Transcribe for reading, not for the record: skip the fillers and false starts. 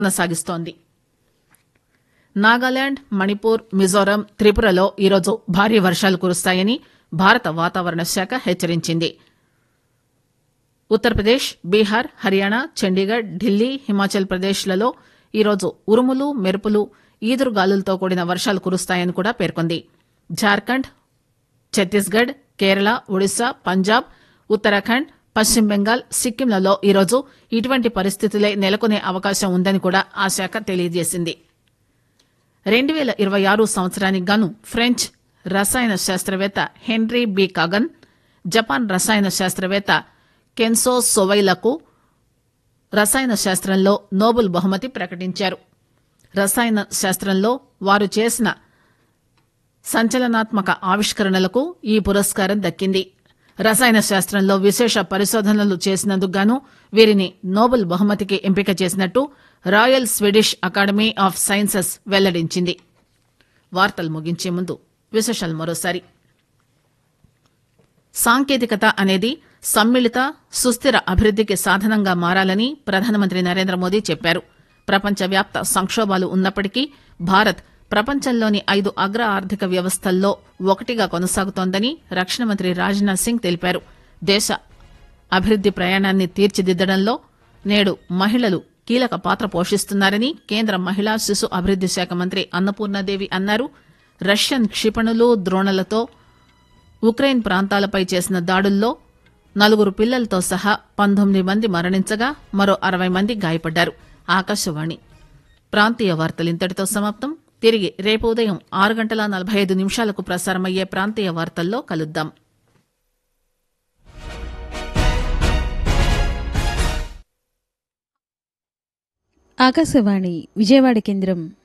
కొనసాగిస్తోంది. నాగాలాండ్, మణిపూర్, మిజోరాం, త్రిపురలో ఈరోజు భారీ వర్షాలు కురుస్తాయని భారత వాతావరణ శాఖ హెచ్చరించింది. ఉత్తరప్రదేశ్, బీహార్, హర్యానా, చండీగఢ్, ఢిల్లీ, హిమాచల్ ప్రదేశ్లలో ఈరోజు ఉరుములు, మెరుపులు, ఈదురుగాలులతో కూడిన వర్షాలు కురుస్తాయని కూడా పేర్కొంది. జార్ఖండ్, ఛత్తీస్గఢ్, కేరళ, ఒడిశా, పంజాబ్, ఉత్తరాఖండ్, పశ్చిమ బెంగాల్, సిక్కింలలో ఈరోజు ఇటువంటి పరిస్థితులే నెలకొనే అవకాశం ఉందని కూడా ఆ శాఖ తెలియజేసింది. 2026 సంవత్సరానికి గాను ఫ్రెంచ్ రసాయన శాస్త్రవేత్త హెన్రీ బి కాగన్, జపాన్ రసాయన శాస్త్రవేత్త కెన్సో సోవైలకు రసాయన శాస్త్రంలో నోబెల్ బహుమతి ప్రకటించారు. రసాయన శాస్త్రంలో వారు చేసిన సంచలనాత్మక ఆవిష్కరణలకు ఈ పురస్కారం దక్కింది. రసాయన శాస్త్రంలో విశేష పరిశోధనలు చేసినందుకు గాను వీరిని నోబెల్ బహుమతికి ఎంపిక చేసినట్టు royal Swedish academy of sciences వెల్లడించింది. వార్తలు ముగించే ముందు విశేషాలు మరోసారి. సాంకేతికత అనేది సమ్మిళిత, సుస్థిర అభివృద్దికి సాధనంగా మారాలని ప్రధానమంత్రి నరేంద్ర మోదీ చెప్పారు. ప్రపంచవ్యాప్త సంక్షోభాలు ఉన్నప్పటికీ భారత్ ప్రపంచంలోని 5 అగ్ర ఆర్థిక వ్యవస్థల్లో ఒకటిగా కొనసాగుతోందని రక్షణ మంత్రి రాజ్నాథ్ సింగ్ తెలిపారు. దేశ అభివృద్ది ప్రయాణాన్ని తీర్చిదిద్దడంలో నేడు మహిళలు కీలక పాత్ర పోషిస్తున్నారని కేంద్ర మహిళా శిశు అభివృద్ది శాఖ మంత్రి అన్నపూర్ణాదేవి అన్నారు. రష్యన్ క్షిపణులు, ద్రోణులతో ఉక్రెయిన్ ప్రాంతాలపై చేసిన దాడుల్లో 4 పిల్లలతో సహా 19 మంది మరణించగా మరో 60 మంది గాయపడ్డారు. ఆకాశవాణి ప్రాంతీయ వార్తలు ఇంతటితో సమాప్తం. తిరిగి రేపు ఉదయం 6:45 ప్రసారమయ్యే ప్రాంతీయ వార్తల్లో కలుద్దాం. ఆకాశవాణి విజయవాడ కేంద్రం